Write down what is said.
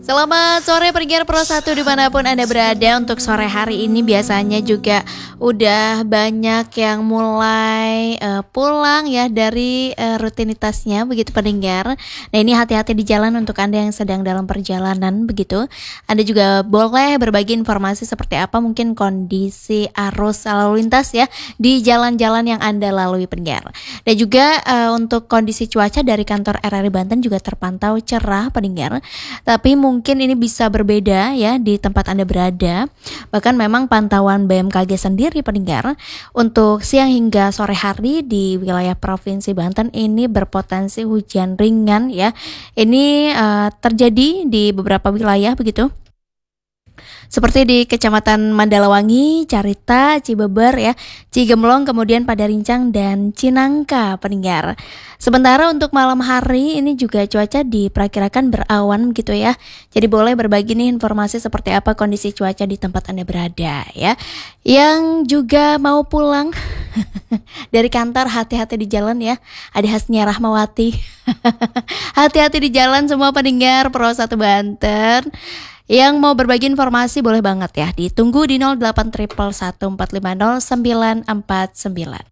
Selamat sore pendengar Pro 1 dimanapun Anda berada. Untuk sore hari ini biasanya juga udah banyak yang mulai pulang ya dari rutinitasnya begitu pendengar. Nah ini hati-hati di jalan untuk Anda yang sedang dalam perjalanan begitu. Anda juga boleh berbagi informasi seperti apa mungkin kondisi arus lalu lintas ya di jalan-jalan yang Anda lalui pendengar. Dan juga untuk kondisi cuaca dari kantor RRI Banten juga terpantau cerah pendengar. Tapi mungkin ini bisa berbeda ya di tempat Anda berada. Bahkan memang pantauan BMKG sendiri pendengar untuk siang hingga sore hari di wilayah Provinsi Banten ini berpotensi hujan ringan ya. Ini terjadi di beberapa wilayah begitu. Seperti di Kecamatan Mandalawangi, Carita, Cibeber ya, Cigemblong, kemudian Padarincang dan Cinangka pendengar. Sementara untuk malam hari ini juga cuaca diperkirakan berawan gitu ya. Jadi boleh berbagi nih informasi seperti apa kondisi cuaca di tempat Anda berada ya. Yang juga mau pulang dari kantor hati-hati di jalan ya. Adi Hasnia Rahmawati. Hati-hati di jalan semua pendengar Pro 1 Banten. Yang mau berbagi informasi boleh banget ya. Ditunggu di 08 111 450 949.